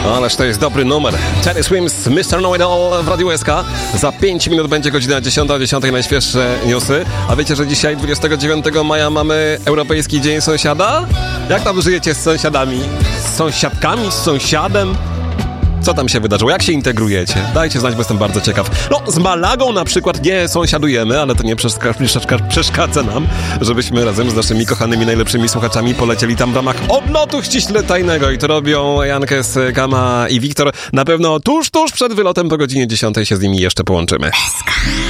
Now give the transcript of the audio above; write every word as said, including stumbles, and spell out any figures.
Ależ to jest dobry numer. Teddy Swims, mister Know-It-All w Radiu S K. Za pięć minut będzie godzina dziesiąta, o dziesiątej najświeższe newsy. A wiecie, że dzisiaj dwudziestego dziewiątego maja mamy Europejski Dzień Sąsiada? Jak tam żyjecie z sąsiadami? Z sąsiadkami? Z sąsiadem? Co tam się wydarzyło? Jak się integrujecie? Dajcie znać, bo jestem bardzo ciekaw. No, z Malagą na przykład nie sąsiadujemy, ale to nie przeszka- przeszkadza nam, żebyśmy razem z naszymi kochanymi, najlepszymi słuchaczami polecieli tam w ramach odlotu ściśle tajnego. I to robią Jankes, Kama i Wiktor. Na pewno tuż, tuż przed wylotem po godzinie dziesiątej się z nimi jeszcze połączymy.